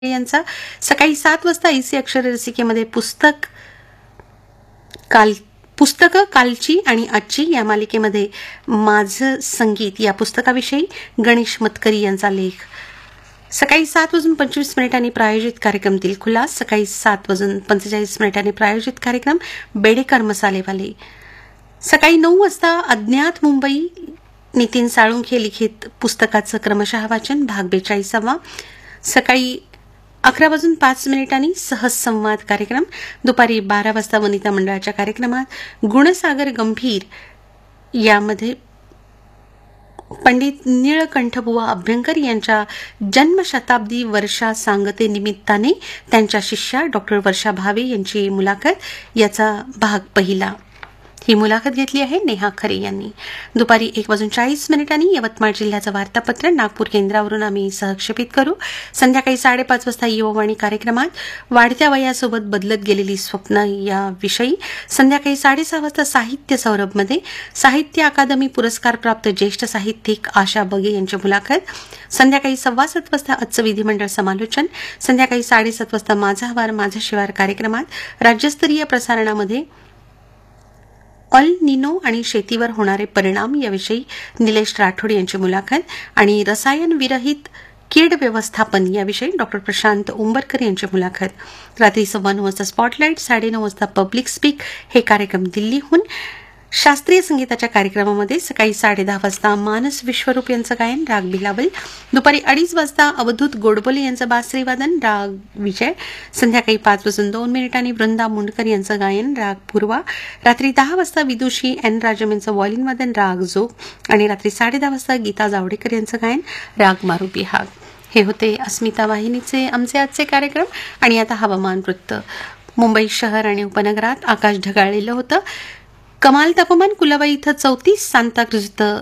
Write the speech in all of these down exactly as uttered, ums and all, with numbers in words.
यांचा सकाळी सात वाजता आयसी अक्षर रसिकेमध्ये पुस्तक काल पुस्तकं कालची आणि आजची या मालिकेमध्ये माझं संगीत या पुस्तकाविषयी गणेश मतकरी यांचा लेख. सकाळी सात वाजून पंचवीस मिनिटांनी प्रायोजित कार्यक्रम दिल खुलास. सकाळी सात वाजून पंचेचाळीस मिनिटांनी प्रायोजित कार्यक्रम बेडेकर मसालेवाले. सकाळी नऊ वाजता अज्ञात मुंबई नितीन साळुंखे लिखित पुस्तकाचं क्रमशः वाचन भाग बेचाळीसावा. सकाळी अकरा वाजून पाच मिनिटांनी सहज संवाद कार्यक्रम. दुपारी बारा वाजता वनिता मंडळाच्या कार्यक्रमात गुणसागर गंभीर यामध्ये पंडित निळकंठबुवा अभ्यंकर यांच्या जन्मशताब्दी वर्षा सांगते निमित्ताने त्यांच्या शिष्या डॉक्टर वर्षा भावे यांची मुलाखत याचा भाग पहिला. ही मुलाखत घेतली आहे नेहा खरे यांनी. दुपारी एक वाजून चाळीस मिनिटांनी यवतमाळ जिल्ह्याचं वार्तापत्र नागपूर केंद्रावरून आम्ही सहक्षेपित करू. संध्याकाळी साडेपाच वाजता युववाणी कार्यक्रमात वाढत्या वयासोबत बदलत गेलेली स्वप्न या विषयी. संध्याकाळी साडेसहा वाजता साहित्य सौरभमध्ये साहित्य अकादमी पुरस्कार प्राप्त ज्येष्ठ साहित्यिक आशा बगे यांची मुलाखत. संध्याकाळी सव्वा सात वाजता आजचं विधिमंडळ समालोचन. संध्याकाळी साडेसात वाजता माझा वार माझा शिवार कार्यक्रमात राज्यस्तरीय प्रसारणामध्ये अल निनो आणि शेतीवर होणारे परिणाम याविषयी निलेश राठोड यांची मुलाखत. आणि रसायन विरहित कीड व्यवस्थापन याविषयी डॉक्टर प्रशांत उंबरकर यांची मुलाखत. रात्री सव्वा नऊ वाजता स्पॉटलाईट. साडेनऊ वाजता पब्लिक स्पीक हे कार्यक्रम दिल्लीहून. शास्त्रीय संगीताच्या कार्यक्रमामध्ये सकाळी साडेदहा वाजता मानस विश्वरूप यांचं गायन राग बिलावल. दुपारी अडीच वाजता अवधूत गोडबोले यांचं बासरी वादन राग विजय. संध्याकाळी पाच वाजून दोन मिनिटांनी वृंदा मुंडकर यांचं गायन राग पूर्वा. रात्री दहा वाजता विदुषी एन राजम यांचं वॉलिन वादन राग जोग. आणि रात्री साडेदहा वाजता गीता जावडेकर यांचं गायन राग मारुपी हाग. हे होते अस्मिता वाहिनीचे आमचे आजचे कार्यक्रम. आणि आता हवामान वृत्त. मुंबई शहर आणि उपनगरात आकाश ढगाळलेलं होतं. कमाल तापमान कुलाबा इथं चौतीस, सांताक्रुज इथं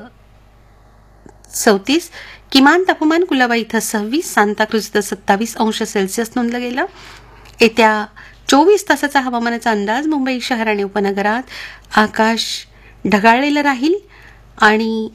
चौतीस, किमान तापमान कुलाबा इथं सव्वीस, सांताक्रुज इथं सत्तावीस अंश सेल्सिअस नोंदलं गेलं. येत्या चोवीस तासाचा हवामानाचा अंदाज. मुंबई शहर आणि उपनगरात आकाश ढगाळलेलं राहील आणि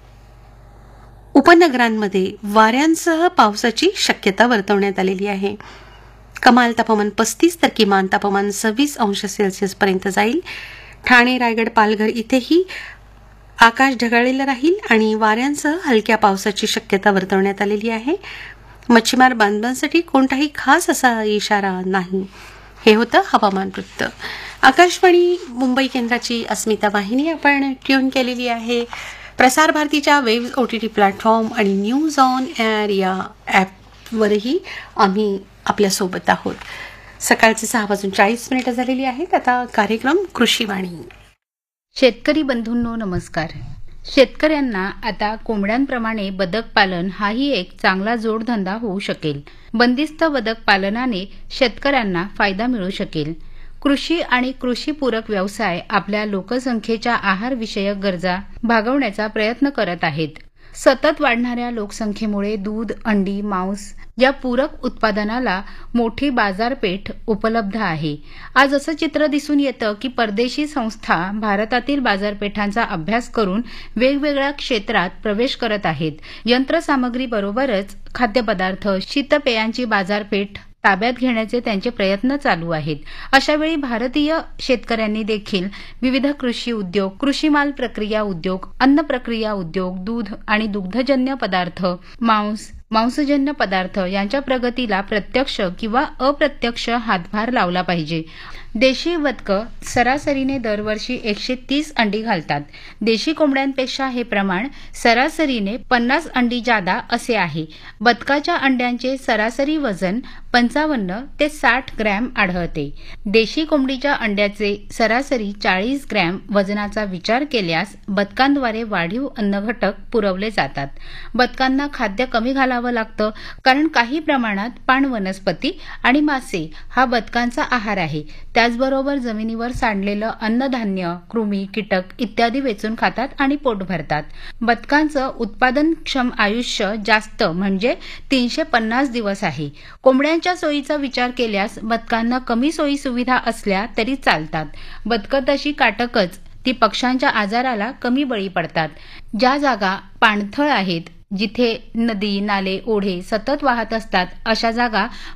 उपनगरांमध्ये वाऱ्यांसह पावसाची शक्यता वर्तवण्यात आलेली आहे. कमाल तापमान पस्तीस तर किमान तापमान सव्वीस अंश सेल्सिअस पर्यंत जाईल. ठाणे, रायगड, पालघर इथेही आकाश ढगाळलेलं राहील आणि वाऱ्यांसह हलक्या पावसाची शक्यता वर्तवण्यात आलेली आहे. मच्छीमार बांधवांसाठी कोणताही खास असा इशारा नाही. हे होतं हवामान वृत्त. आकाशवाणी मुंबई केंद्राची अस्मिता वाहिनी आपण ट्यून केलेली आहे. प्रसार भारतीच्या wave O T T platform आणि न्यूज ऑन एअर या ॲपवरही आम्ही आपल्यासोबत आहोत. सकाळचे सहा वाजून चाळीस मिनिटं झालेली आहेत. आता कार्यक्रम कृषीवाणी. शेतकरी बंधूंनो नमस्कार. शेतकऱ्यांना आता कोंबड्यांप्रमाणे बदक पालन हाही एक चांगला जोडधंदा होऊ शकेल. बंदिस्त बदक पालनाने शेतकऱ्यांना फायदा मिळू शकेल. कृषी आणि कृषीपूरक व्यवसाय आपल्या लोकसंख्येच्या आहारविषयक गरजा भागवण्याचा प्रयत्न करत आहेत. सतत वाढणाऱ्या लोकसंख्येमुळे दूध, अंडी, मांस या पूरक उत्पादनाला मोठी बाजारपेठ उपलब्ध आहे. आज असं चित्र दिसून येतं की परदेशी संस्था भारतातील बाजारपेठांचा अभ्यास करून वेगवेगळ्या क्षेत्रात प्रवेश करत आहेत. यंत्रसामग्रीबरोबरच खाद्यपदार्थ, शीतपेयांची बाजारपेठ ताब्यात घेण्याचे त्यांचे प्रयत्न चालू आहेत. अशावेळी भारतीय शेतकऱ्यांनी देखील विविध कृषी उद्योग, कृषीमाल प्रक्रिया उद्योग, अन्न प्रक्रिया उद्योग, दूध आणि दुग्धजन्य पदार्थ, मांस, मांसजन्य पदार्थ यांच्या प्रगतीला प्रत्यक्ष किंवा अप्रत्यक्ष हातभार लावला पाहिजे. देशी बदकं सरासरीने दरवर्षी एकशे तीस अंडी घालतात. देशी कोंबड्यांपेक्षा हे प्रमाण सरासरीने पन्नास अंडी जादा असे आहे. बदकाच्या अंड्यांचे सरासरी वजन पंचावन्न ते साठ ग्रॅम आढळते. देशी कोंबडीच्या अंड्याचे सरासरी चाळीस ग्रॅम वजनाचा विचार केल्यास बदकांद्वारे वाढीव अन्नघटक पुरवले जातात. बदकांना खाद्य कमी घालावं लागतं कारण काही प्रमाणात पाण वनस्पती आणि मासे हा बदकांचा आहार आहे. त्याचबरोबर जमिनीवर सांडलेलं अन्नधान्य, कृमी, कीटक इत्यादी वेचून खातात आणि पोट भरतात. बदकांचं उत्पादनक्षम आयुष्य जास्त म्हणजे तीनशे पन्नास दिवस आहे. कोंबड्यांच्या सोयीचा विचार केल्यास बदकांना कमी सोयी सुविधा असल्या तरी चालतात. बदकं तशी काटकच ती पक्ष्यांच्या आजाराला कमी बळी पडतात. ज्या जागा पाणथळ आहेत जिथे नदी नाले ओढे सतत वाहत असतात अशा जागा